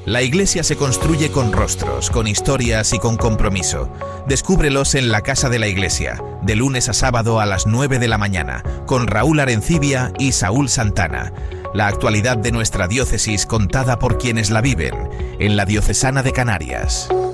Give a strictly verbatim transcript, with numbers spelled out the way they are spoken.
La Iglesia se construye con rostros, con historias y con compromiso. Descúbrelos en la Casa de la Iglesia, de lunes a sábado a las nueve de la mañana, con Raúl Arencibia y Saúl Santana. La actualidad de nuestra diócesis contada por quienes la viven, en la Diocesana de Canarias.